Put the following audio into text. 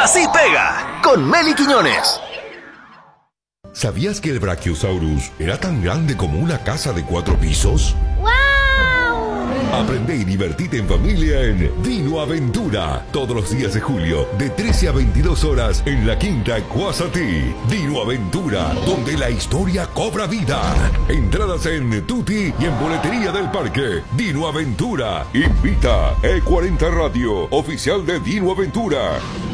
sí pega con Meli Quiñones. ¿Sabías que el Brachiosaurus era tan grande como una casa de 4 pisos? ¡Wow! Aprende y divertite en familia en Dino Aventura. Todos los días de julio, de 13 a 22 horas, en la Quinta Cuasatí. Dino Aventura, donde la historia cobra vida. Entradas en Tutti y en Boletería del Parque. Dino Aventura. Invita E40 Radio, oficial de Dino Aventura.